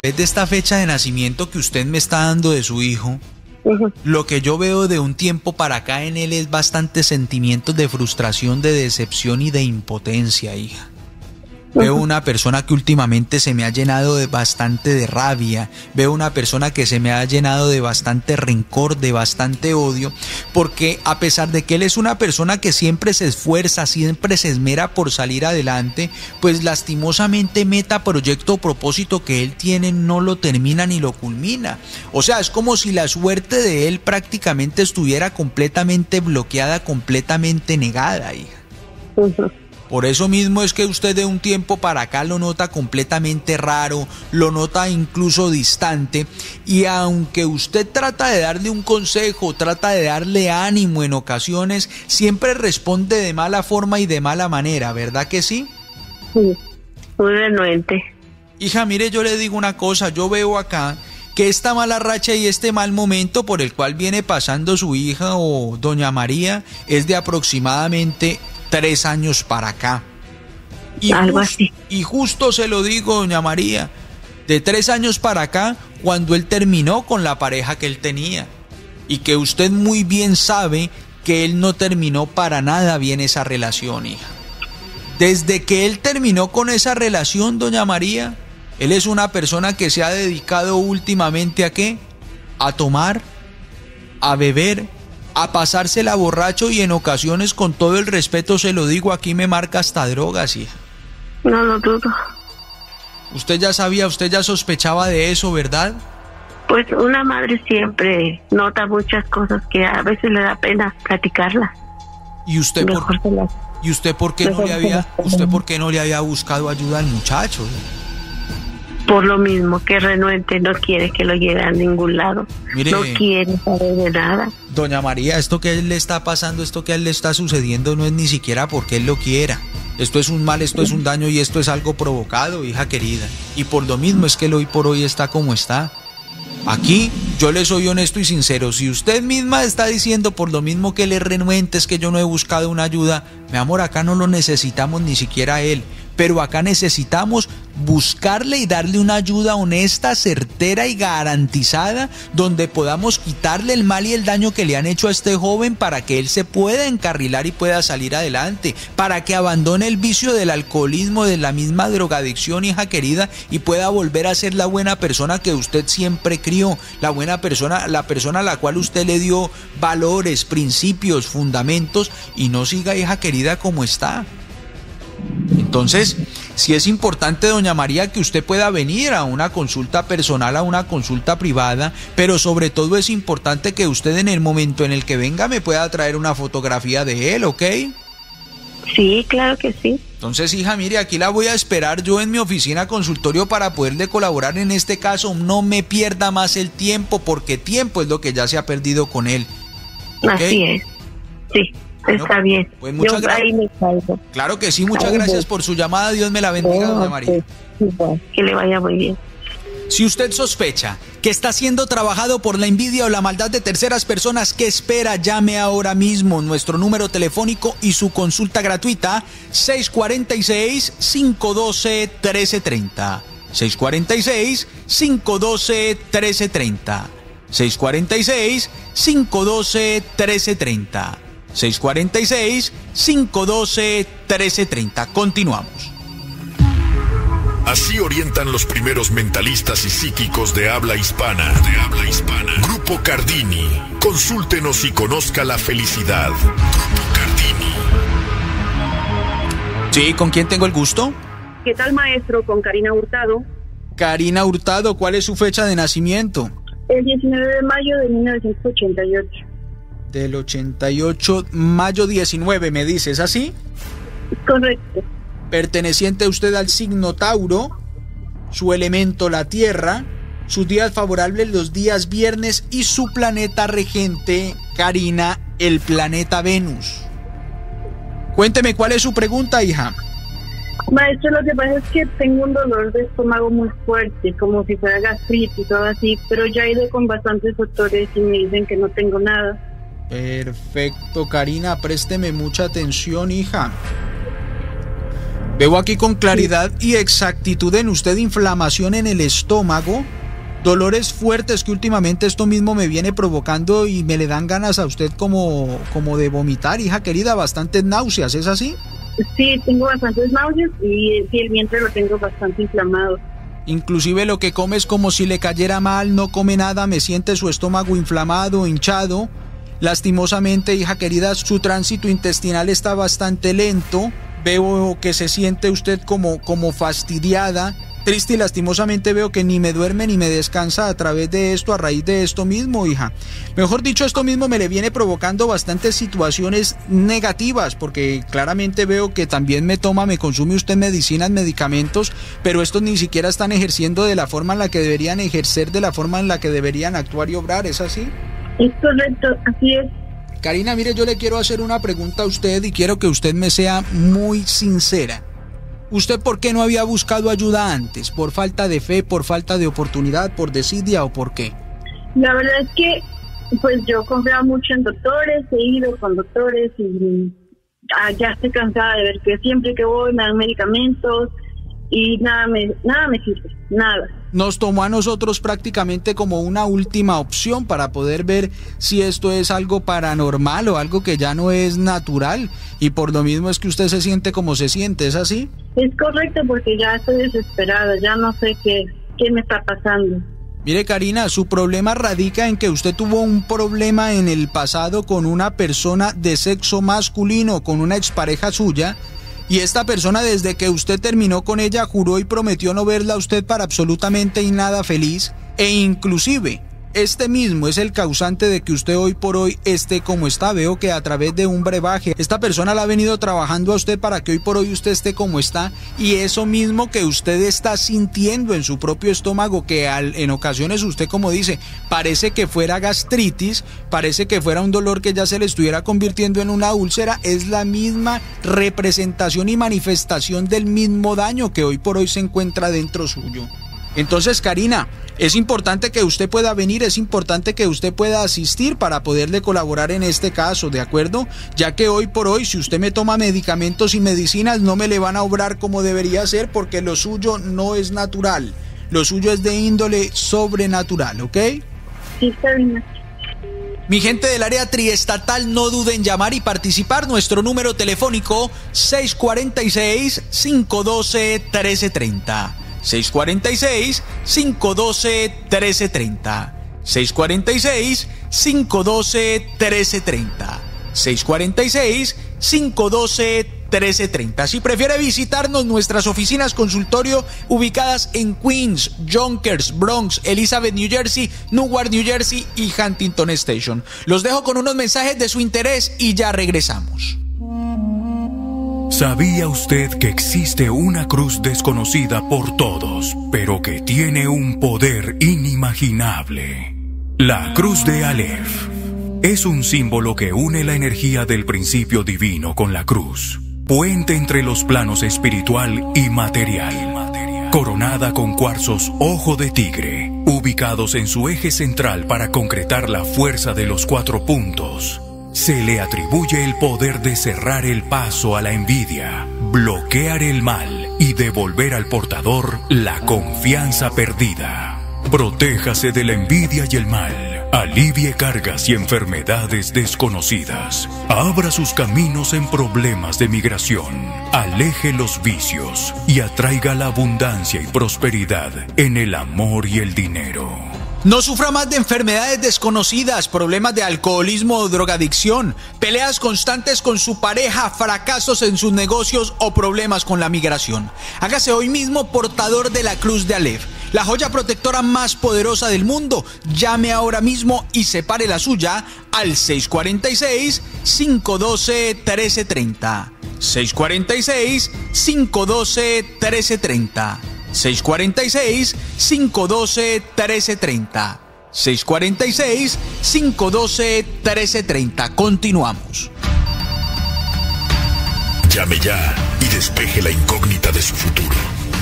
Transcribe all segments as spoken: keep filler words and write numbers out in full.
de esta fecha de nacimiento que usted me está dando de su hijo, uh-huh. lo que yo veo de un tiempo para acá en él es bastantes sentimientos de frustración, de decepción y de impotencia, hija. Veo una persona que últimamente se me ha llenado de bastante de rabia, veo una persona que se me ha llenado de bastante rencor, de bastante odio, porque a pesar de que él es una persona que siempre se esfuerza, siempre se esmera por salir adelante, pues lastimosamente meta, proyecto o propósito que él tiene no lo termina ni lo culmina. O sea, es como si la suerte de él prácticamente estuviera completamente bloqueada, completamente negada, hija. Uh-huh. Por eso mismo es que usted de un tiempo para acá lo nota completamente raro, lo nota incluso distante, y aunque usted trata de darle un consejo, trata de darle ánimo en ocasiones, siempre responde de mala forma y de mala manera, ¿verdad que sí? Sí, muy renuente. Hija, mire, yo le digo una cosa, yo veo acá que esta mala racha y este mal momento por el cual viene pasando su hija o doña María es de aproximadamente tres años para acá. Y, Algo just, así. y justo se lo digo, doña María, de tres años para acá, cuando él terminó con la pareja que él tenía. Y que usted muy bien sabe que él no terminó para nada bien esa relación, hija. Desde que él terminó con esa relación, doña María, él es una persona que se ha dedicado últimamente ¿a qué? A tomar, a beber, a pasársela borracho y en ocasiones, con todo el respeto se lo digo, aquí me marca hasta drogas, hija. No lo dudo. Usted ya sabía, usted ya sospechaba de eso, ¿verdad? Pues una madre siempre nota muchas cosas que a veces le da pena platicarlas. ¿Y usted por, las, ¿y usted por qué no le había, usted por qué no le había buscado ayuda al muchacho? Por lo mismo, que renuente, no quiere que lo lleve a ningún lado. Mire, no quiere saber de nada. Doña María, esto que a él le está pasando, esto que a él le está sucediendo no es ni siquiera porque él lo quiera. Esto es un mal, esto es un daño y esto es algo provocado, hija querida. Y por lo mismo es que él hoy por hoy está como está. Aquí yo le soy honesto y sincero. Si usted misma está diciendo por lo mismo que él es renuente, es que yo no he buscado una ayuda, mi amor, acá no lo necesitamos ni siquiera a él. Pero acá necesitamos buscarle y darle una ayuda honesta, certera y garantizada, donde podamos quitarle el mal y el daño que le han hecho a este joven para que él se pueda encarrilar y pueda salir adelante, para que abandone el vicio del alcoholismo, de la misma drogadicción, hija querida, y pueda volver a ser la buena persona que usted siempre crió, la buena persona, la persona a la cual usted le dio valores, principios, fundamentos, y no siga, hija querida, como está. Entonces, sí es importante, doña María, que usted pueda venir a una consulta personal, a una consulta privada, pero sobre todo es importante que usted en el momento en el que venga me pueda traer una fotografía de él, ¿ok? Sí, claro que sí. Entonces, hija, mire, aquí la voy a esperar yo en mi oficina consultorio para poderle colaborar en este caso. No me pierda más el tiempo, porque tiempo es lo que ya se ha perdido con él, ¿okay? Así es, sí. Bueno, está bien. Pues muchas gracias. Claro que sí, muchas gracias por su llamada. Dios me la bendiga, doña María. Que le vaya muy bien. Si usted sospecha que está siendo trabajado por la envidia o la maldad de terceras personas, ¿qué espera? Llame ahora mismo. Nuestro número telefónico y su consulta gratuita: seis cuatro seis, cinco uno dos, uno tres tres cero. seis cuatro seis, cinco uno dos, uno tres tres cero. seis cuatro seis, cinco uno dos, uno tres tres cero. seis cuatro seis, cinco uno dos, uno tres tres cero. Continuamos. Así orientan los primeros mentalistas y psíquicos de habla hispana. De habla hispana. Grupo Cardini. Consúltenos y conozca la felicidad. Grupo Cardini. Sí, ¿con quién tengo el gusto? ¿Qué tal, maestro? Con Karina Hurtado. Karina Hurtado, ¿cuál es su fecha de nacimiento? El diecinueve de mayo de mil novecientos ochenta y ocho. Del ochenta y ocho, mayo diecinueve, me dice, ¿es así? Correcto. Perteneciente usted al signo Tauro, su elemento la Tierra, sus días favorables los días viernes y su planeta regente, Karina, el planeta Venus. Cuénteme, ¿cuál es su pregunta, hija? Maestro, lo que pasa es que tengo un dolor de estómago muy fuerte, como si fuera gastritis y todo así, pero ya he ido con bastantes doctores y me dicen que no tengo nada. Perfecto, Karina, présteme mucha atención, hija. Veo aquí con claridad y exactitud en usted inflamación en el estómago, dolores fuertes que últimamente esto mismo me viene provocando y me le dan ganas a usted como, como de vomitar, hija querida, bastantes náuseas, ¿es así? Sí, tengo bastantes náuseas y sí, el vientre lo tengo bastante inflamado. Inclusive lo que come es como si le cayera mal, no come nada, me siente su estómago inflamado, hinchado. Lastimosamente, hija querida, su tránsito intestinal está bastante lento. Veo que se siente usted como, como fastidiada, triste y lastimosamente veo que ni me duerme ni me descansa a través de esto, a raíz de esto mismo, hija. Mejor dicho, esto mismo me le viene provocando bastantes situaciones negativas, porque claramente veo que también me toma, me consume usted medicinas, medicamentos, pero estos ni siquiera están ejerciendo de la forma en la que deberían ejercer, de la forma en la que deberían actuar y obrar, ¿es así? Es correcto, así es. Karina, mire, yo le quiero hacer una pregunta a usted y quiero que usted me sea muy sincera. ¿Usted por qué no había buscado ayuda antes? ¿Por falta de fe, por falta de oportunidad, por desidia o por qué? La verdad es que pues yo confiaba mucho en doctores, he ido con doctores y ah, ya estoy cansada de ver que siempre que voy me dan medicamentos y nada me, nada me sirve, nada. Nos tomó a nosotros prácticamente como una última opción para poder ver si esto es algo paranormal o algo que ya no es natural, y por lo mismo es que usted se siente como se siente, ¿es así? Es correcto, porque ya estoy desesperada, ya no sé qué, qué me está pasando. Mire, Karina, su problema radica en que usted tuvo un problema en el pasado con una persona de sexo masculino, con una expareja suya. Y esta persona, desde que usted terminó con ella, juró y prometió no verla a usted para absolutamente y nada feliz. E inclusive, este mismo es el causante de que usted hoy por hoy esté como está. Veo que a través de un brebaje, esta persona la ha venido trabajando a usted para que hoy por hoy usted esté como está. Y eso mismo que usted está sintiendo en su propio estómago, que al, en ocasiones usted, como dice, parece que fuera gastritis, parece que fuera un dolor que ya se le estuviera convirtiendo en una úlcera, es la misma representación y manifestación del mismo daño que hoy por hoy se encuentra dentro suyo. Entonces, Karina, es importante que usted pueda venir, es importante que usted pueda asistir para poderle colaborar en este caso, ¿de acuerdo? Ya que hoy por hoy, si usted me toma medicamentos y medicinas, no me le van a obrar como debería ser, porque lo suyo no es natural. Lo suyo es de índole sobrenatural, ¿ok? Sí, está bien. Mi gente del área triestatal, no duden en llamar y participar. Nuestro número telefónico seis cuatro seis, cinco uno dos, uno tres tres cero. seis cuatro seis, cinco uno dos, uno tres tres cero. seis cuatro seis, cinco uno dos, uno tres tres cero. seis cuatro seis, cinco uno dos, uno tres tres cero. Si prefiere visitarnos, nuestras oficinas consultorio ubicadas en Queens, Yonkers, Bronx, Elizabeth, New Jersey, Newark, New Jersey y Huntington Station. Los dejo con unos mensajes de su interés y ya regresamos. ¿Sabía usted que existe una cruz desconocida por todos, pero que tiene un poder inimaginable? La cruz de Aleph es un símbolo que une la energía del principio divino con la cruz, puente entre los planos espiritual y material, coronada con cuarzos ojo de tigre, ubicados en su eje central para concretar la fuerza de los cuatro puntos. Se le atribuye el poder de cerrar el paso a la envidia, bloquear el mal y devolver al portador la confianza perdida. Protéjase de la envidia y el mal, alivie cargas y enfermedades desconocidas, abra sus caminos en problemas de migración, aleje los vicios y atraiga la abundancia y prosperidad en el amor y el dinero. No sufra más de enfermedades desconocidas, problemas de alcoholismo o drogadicción, peleas constantes con su pareja, fracasos en sus negocios o problemas con la migración. Hágase hoy mismo portador de la cruz de Aleph, la joya protectora más poderosa del mundo. Llame ahora mismo y separe la suya al seis cuatro seis, cinco uno dos, uno tres tres cero. seis cuatro seis, cinco uno dos, uno tres tres cero. seis cuatro seis, cinco uno dos, uno tres tres cero. seis cuatro seis, cinco uno dos, uno tres tres cero. Continuamos. Llame ya y despeje la incógnita de su futuro.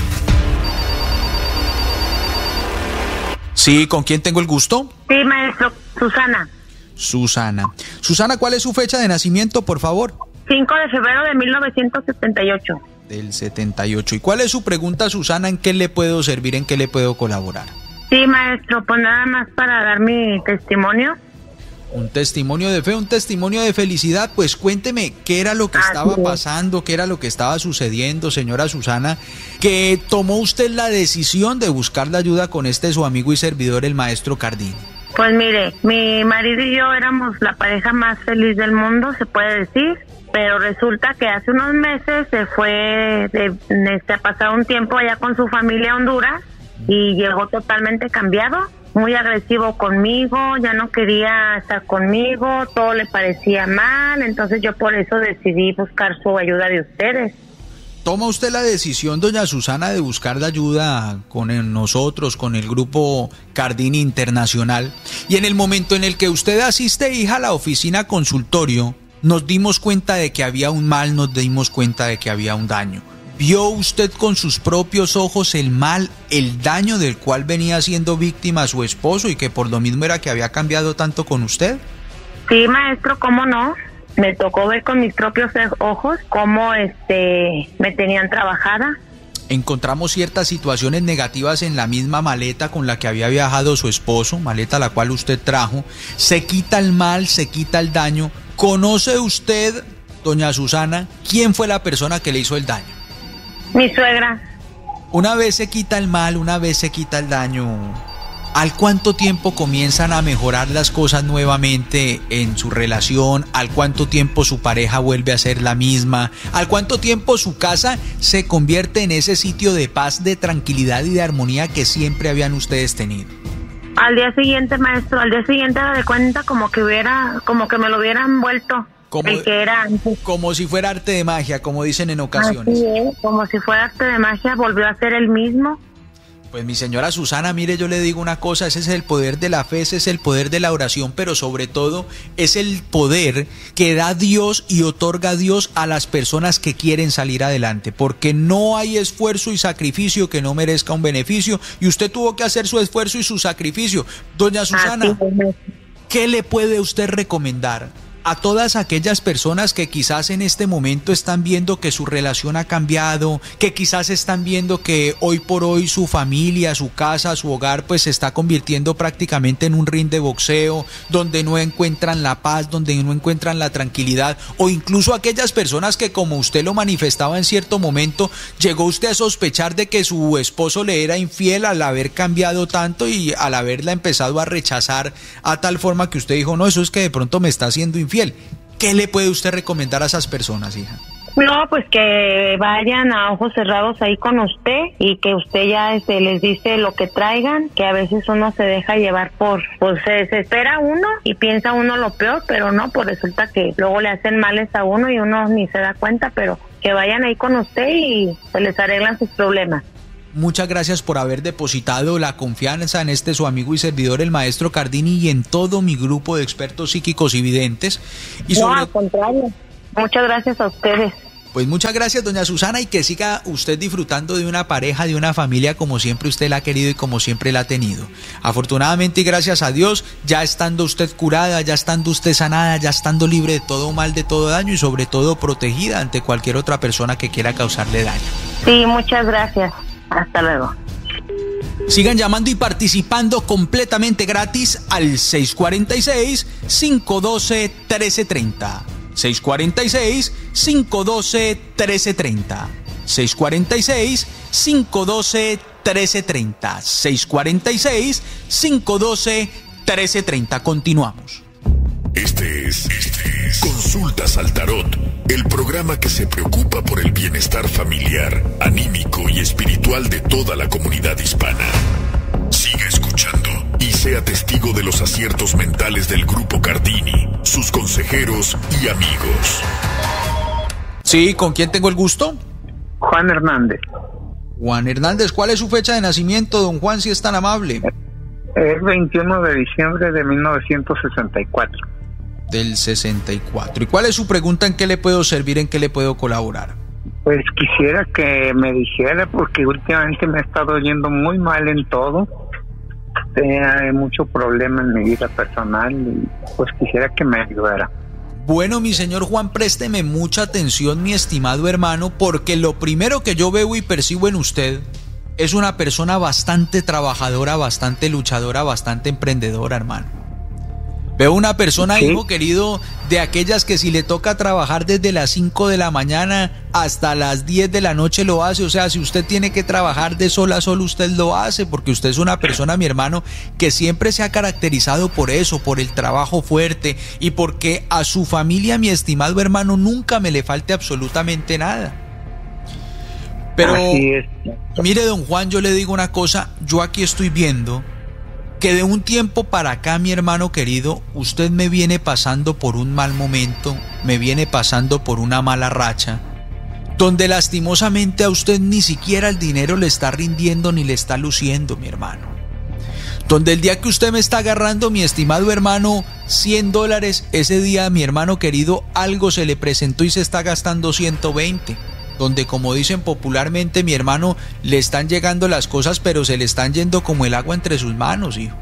Sí, ¿con quién tengo el gusto? Sí, maestro, Susana. Susana. Susana, ¿cuál es su fecha de nacimiento, por favor? cinco de febrero de mil novecientos setenta y ocho. Del setenta y ocho. ¿Y cuál es su pregunta, Susana? ¿En qué le puedo servir? ¿En qué le puedo colaborar? Sí, maestro, pues nada más para dar mi testimonio. Un testimonio de fe, un testimonio de felicidad. Pues cuénteme qué era lo que Así estaba es. pasando, qué era lo que estaba sucediendo, señora Susana, que tomó usted la decisión de buscar la ayuda con este su amigo y servidor, el maestro Cardini. Pues mire, mi marido y yo éramos la pareja más feliz del mundo, se puede decir, pero resulta que hace unos meses se fue de, este, a pasar un tiempo allá con su familia a Honduras y llegó totalmente cambiado, muy agresivo conmigo, ya no quería estar conmigo, todo le parecía mal, entonces yo por eso decidí buscar su ayuda de ustedes. ¿Toma usted la decisión, doña Susana, de buscar la ayuda con el, nosotros, con el grupo Cardini Internacional? Y en el momento en el que usted asiste, hija, a la oficina consultorio, nos dimos cuenta de que había un mal, nos dimos cuenta de que había un daño. ¿Vio usted con sus propios ojos el mal, el daño del cual venía siendo víctima su esposo y que por lo mismo era que había cambiado tanto con usted? Sí, maestro, ¿cómo no? Me tocó ver con mis propios ojos cómo este, me tenían trabajada. Encontramos ciertas situaciones negativas en la misma maleta con la que había viajado su esposo, maleta la cual usted trajo. Se quita el mal, se quita el daño. ¿Conoce usted, doña Susana, quién fue la persona que le hizo el daño? Mi suegra. Una vez se quita el mal, una vez se quita el daño, ¿al cuánto tiempo comienzan a mejorar las cosas nuevamente en su relación? ¿Al cuánto tiempo su pareja vuelve a ser la misma? ¿Al cuánto tiempo su casa se convierte en ese sitio de paz, de tranquilidad y de armonía que siempre habían ustedes tenido? Al día siguiente, maestro, al día siguiente me di cuenta como que hubiera, como que me lo hubieran vuelto. Como, el que era antes. Como si fuera arte de magia, como dicen en ocasiones. Así es, como si fuera arte de magia, volvió a ser el mismo. Pues mi señora Susana, mire, yo le digo una cosa, ese es el poder de la fe, ese es el poder de la oración, pero sobre todo es el poder que da Dios y otorga Dios a las personas que quieren salir adelante, porque no hay esfuerzo y sacrificio que no merezca un beneficio, y usted tuvo que hacer su esfuerzo y su sacrificio. Doña Susana, ¿qué le puede usted recomendar a todas aquellas personas que quizás en este momento están viendo que su relación ha cambiado, que quizás están viendo que hoy por hoy su familia, su casa, su hogar pues se está convirtiendo prácticamente en un ring de boxeo, donde no encuentran la paz, donde no encuentran la tranquilidad, o incluso aquellas personas que, como usted lo manifestaba en cierto momento, llegó usted a sospechar de que su esposo le era infiel al haber cambiado tanto y al haberla empezado a rechazar a tal forma que usted dijo, no, eso es que de pronto me está haciendo infiel? ¿Qué le puede usted recomendar a esas personas, hija? No, pues que vayan a ojos cerrados ahí con usted y que usted ya este, les dice lo que traigan, que a veces uno se deja llevar por, pues se desespera uno y piensa uno lo peor, pero no, pues resulta que luego le hacen males a uno y uno ni se da cuenta, pero que vayan ahí con usted y se les arreglan sus problemas. Muchas gracias por haber depositado la confianza en este su amigo y servidor, el maestro Cardini, y en todo mi grupo de expertos psíquicos y videntes. Y sobre... No, al contrario. Muchas gracias a ustedes. Pues muchas gracias, doña Susana, y que siga usted disfrutando de una pareja, de una familia como siempre usted la ha querido y como siempre la ha tenido. Afortunadamente y gracias a Dios, ya estando usted curada, ya estando usted sanada, ya estando libre de todo mal, de todo daño y sobre todo protegida ante cualquier otra persona que quiera causarle daño. Sí, muchas gracias. Hasta luego. Sigan llamando y participando completamente gratis al seis cuatro seis, cinco uno dos, uno tres tres cero. seis cuatro seis, cinco uno dos, uno tres tres cero. seis cuatro seis, cinco uno dos, uno tres tres cero. seis cuatro seis, cinco uno dos, uno tres tres cero. Continuamos. Este es, este es Consultas al Tarot, el programa que se preocupa por el bienestar familiar, anímico y espiritual de toda la comunidad hispana. Siga escuchando y sea testigo de los aciertos mentales del Grupo Cardini, sus consejeros y amigos. Sí, ¿con quién tengo el gusto? Juan Hernández. Juan Hernández, ¿cuál es su fecha de nacimiento, don Juan, si es tan amable? Es veintiuno de diciembre de mil novecientos sesenta y cuatro. Del sesenta y cuatro. ¿Y cuál es su pregunta? ¿En qué le puedo servir? ¿En qué le puedo colaborar? Pues quisiera que me dijera, porque últimamente me ha estado yendo muy mal en todo. Hay mucho problema en mi vida personal y pues quisiera que me ayudara. Bueno, mi señor Juan, présteme mucha atención, mi estimado hermano, porque lo primero que yo veo y percibo en usted es una persona bastante trabajadora, bastante luchadora, bastante emprendedora, hermano. Veo una persona, ¿sí?, hijo querido, de aquellas que si le toca trabajar desde las cinco de la mañana hasta las diez de la noche lo hace. O sea, si usted tiene que trabajar de sol a sol, usted lo hace, porque usted es una persona, mi hermano, que siempre se ha caracterizado por eso, por el trabajo fuerte, y porque a su familia, mi estimado hermano, nunca me le falte absolutamente nada. Pero, mire, don Juan, yo le digo una cosa, yo aquí estoy viendo que de un tiempo para acá, mi hermano querido, usted me viene pasando por un mal momento, me viene pasando por una mala racha, donde lastimosamente a usted ni siquiera el dinero le está rindiendo ni le está luciendo, mi hermano. Donde el día que usted me está agarrando, mi estimado hermano, cien dólares, ese día, mi hermano querido, algo se le presentó y se está gastando ciento veinte. Donde, como dicen popularmente, mi hermano, le están llegando las cosas, pero se le están yendo como el agua entre sus manos, hijo.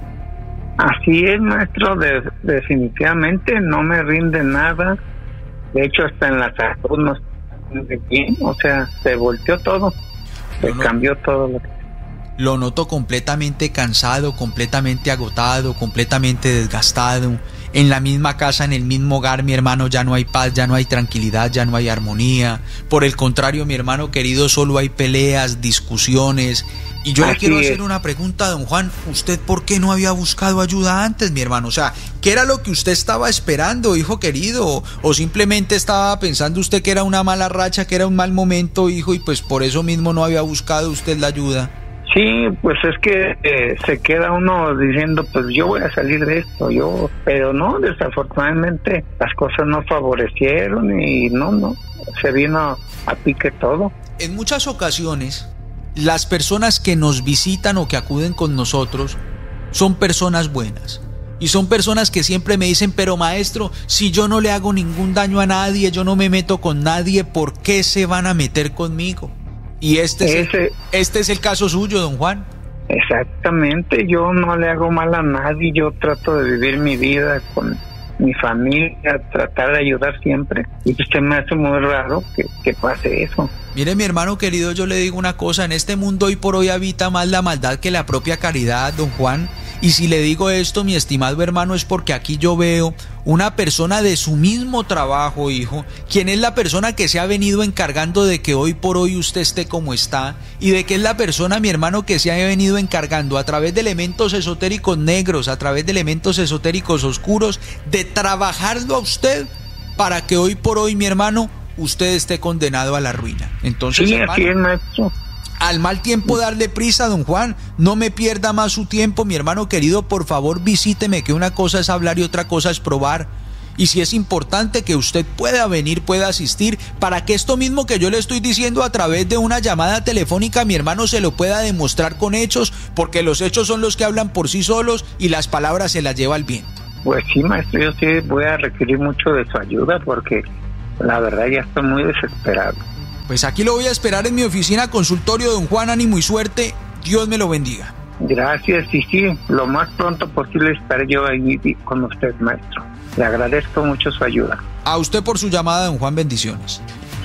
Así es, maestro, de, definitivamente no me rinde nada. De hecho, hasta en la salud no estoy bien, o sea, se volteó todo, se no, cambió todo lo que... Lo noto completamente cansado, completamente agotado, completamente desgastado. En la misma casa, en el mismo hogar, mi hermano, ya no hay paz, ya no hay tranquilidad, ya no hay armonía. Por el contrario, mi hermano querido, solo hay peleas, discusiones. Y yo Así le quiero es. hacer una pregunta, don Juan. ¿Usted por qué no había buscado ayuda antes, mi hermano? O sea, ¿qué era lo que usted estaba esperando, hijo querido? ¿O simplemente estaba pensando usted que era una mala racha, que era un mal momento, hijo, y pues por eso mismo no había buscado usted la ayuda? Sí, pues es que eh, se queda uno diciendo, pues yo voy a salir de esto, yo, pero no, desafortunadamente las cosas no favorecieron y no, no, se vino a pique todo. En muchas ocasiones, las personas que nos visitan o que acuden con nosotros son personas buenas. Y son personas que siempre me dicen, pero maestro, si yo no le hago ningún daño a nadie, yo no me meto con nadie, ¿por qué se van a meter conmigo? Y este es, Ese, el, este es el caso suyo, don Juan. Exactamente, yo no le hago mal a nadie, yo trato de vivir mi vida con mi familia, tratar de ayudar siempre. Y usted me hace muy raro que, que pase eso. Mire, mi hermano querido, yo le digo una cosa, en este mundo hoy por hoy habita más la maldad que la propia caridad, don Juan. Y si le digo esto, mi estimado hermano, es porque aquí yo veo una persona de su mismo trabajo, hijo, quien es la persona que se ha venido encargando de que hoy por hoy usted esté como está, y de que es la persona, mi hermano, que se ha venido encargando a través de elementos esotéricos negros, a través de elementos esotéricos oscuros, de trabajarlo a usted para que hoy por hoy, mi hermano, usted esté condenado a la ruina. Entonces, sí, hermano, así es, maestro. Al mal tiempo darle prisa, don Juan, no me pierda más su tiempo, mi hermano querido, por favor visíteme, que una cosa es hablar y otra cosa es probar. Y si es importante que usted pueda venir, pueda asistir, para que esto mismo que yo le estoy diciendo a través de una llamada telefónica, mi hermano, se lo pueda demostrar con hechos, porque los hechos son los que hablan por sí solos y las palabras se las lleva el viento. Pues sí, maestro, yo sí voy a requerir mucho de su ayuda, porque la verdad ya estoy muy desesperado. Pues aquí lo voy a esperar en mi oficina, consultorio, don Juan, ánimo y suerte, Dios me lo bendiga. Gracias, y sí, lo más pronto posible estaré yo ahí con usted, maestro. Le agradezco mucho su ayuda. A usted por su llamada, don Juan, bendiciones.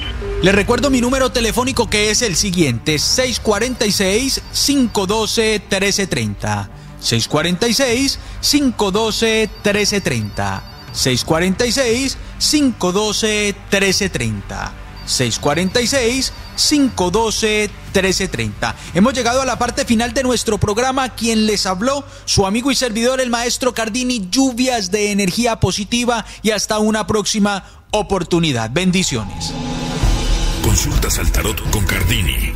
Le recuerdo mi número telefónico, que es el siguiente, seis cuatro seis, cinco uno dos, uno tres tres cero. seis cuatro seis, cinco uno dos, uno tres tres cero. seis cuatro seis, cinco uno dos, uno tres tres cero. seis cuatro seis, cinco uno dos, uno tres tres cero. Hemos llegado a la parte final de nuestro programa. Quien les habló, su amigo y servidor, el maestro Cardini. Lluvias de energía positiva y hasta una próxima oportunidad. Bendiciones. Consultas al tarot con Cardini.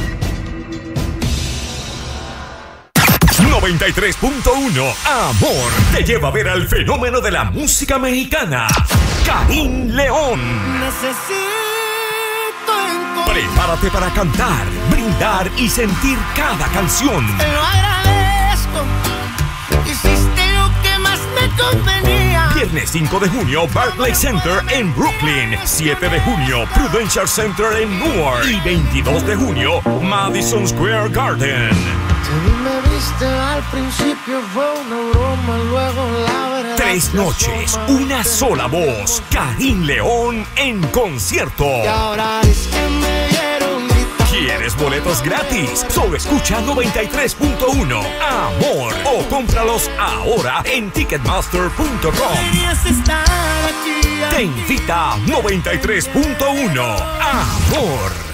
noventa y tres punto uno Amor te lleva a ver al fenómeno de la música mexicana, Karim León. Necesito Prepárate para cantar, brindar y sentir cada canción. Te lo agradezco, hiciste lo que más me convenía. Viernes cinco de junio, Barclays Center en Brooklyn. siete de junio, Prudential Center en Newark. Y veintidós de junio, Madison Square Garden. Tú me viste al principio, fue una broma, luego la verdad. Te Tres noches, una sola voz. Karim León en concierto. Y ahora es que me dieron gritar. ¿Quieres boletos gratis? Solo escucha noventa y tres punto uno Amor o cómpralos ahora en ticketmaster punto com. Querías estar aquí, aquí. Te invita noventa y tres punto uno Amor.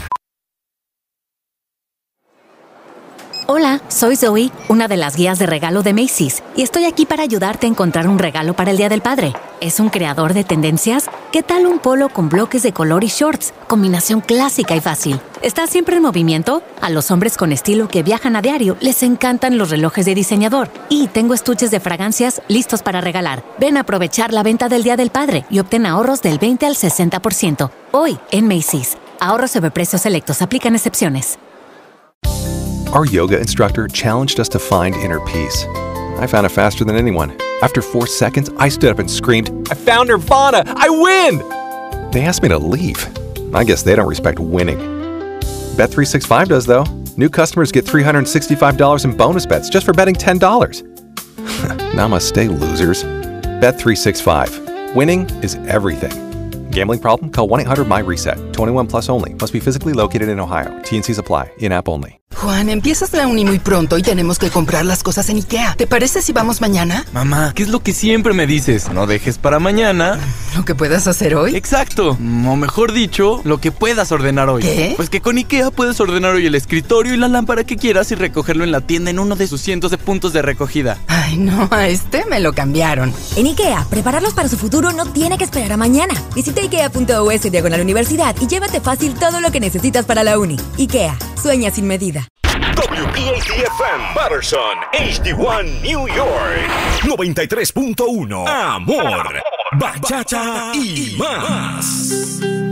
Hola, soy Zoe, una de las guías de regalo de Macy's, y estoy aquí para ayudarte a encontrar un regalo para el Día del Padre. ¿Es un creador de tendencias? ¿Qué tal un polo con bloques de color y shorts? Combinación clásica y fácil. ¿Estás siempre en movimiento? A los hombres con estilo que viajan a diario les encantan los relojes de diseñador. Y tengo estuches de fragancias listos para regalar. Ven a aprovechar la venta del Día del Padre y obtén ahorros del veinte al sesenta por ciento. Hoy en Macy's. Ahorros sobre precios selectos. Aplican excepciones. Our yoga instructor challenged us to find inner peace. I found it faster than anyone. After four seconds, I stood up and screamed, "I found Nirvana! I win!" They asked me to leave. I guess they don't respect winning. Bet three sixty-five does, though. New customers get three hundred sixty-five dollars in bonus bets just for betting ten dollars. Namaste, losers. Bet three sixty-five. Winning is everything. Gambling problem? Call one eight hundred M Y reset. twenty-one plus only. Must be physically located in Ohio. T N Cs apply. In-app only. Juan, empiezas la uni muy pronto y tenemos que comprar las cosas en IKEA. ¿Te parece si vamos mañana? Mamá, ¿qué es lo que siempre me dices? No dejes para mañana ¿Lo que puedas hacer hoy? Exacto, o mejor dicho, lo que puedas ordenar hoy. ¿Qué? Pues que con IKEA puedes ordenar hoy el escritorio y la lámpara que quieras y recogerlo en la tienda en uno de sus cientos de puntos de recogida. Ay, no, a este me lo cambiaron. En IKEA, prepararlos para su futuro no tiene que esperar a mañana. Visita ikea punto u s diagonal universidad y llévate fácil todo lo que necesitas para la uni. IKEA, sueña sin medida. W P A T F M Patterson, H D uno New York, noventa y tres punto uno Amor, bachata y más.